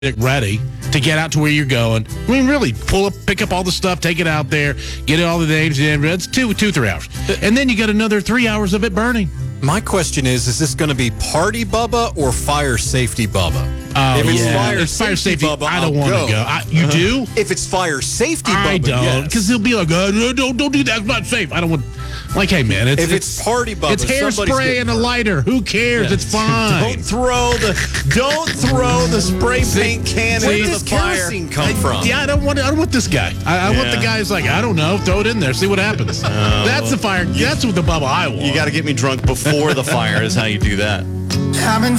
it ready to get out to where you're going. I mean, really, pick up all the stuff, take it out there, get all the names in. It's 3 hours. And then you got another 3 hours of it burning. My question is this going to be Party Bubba or Fire Safety Bubba? Oh, If it's Fire Safety, Bubba, I don't want to go. You do? If it's Fire Safety Bubba, I don't. Because he'll be like, don't do that. It's not safe. I don't want... Like, hey, man, it's Party Bubba, it's hairspray and a lighter. Who cares? Yeah. It's fine. Don't throw the spray paint can into the fire. Where does kerosene come from? Yeah, I don't want this guy. I want the guy who's like, I don't know, throw it in there, see what happens. That's the fire. That's what the Bubba I want. You got to get me drunk before the fire is how you do that.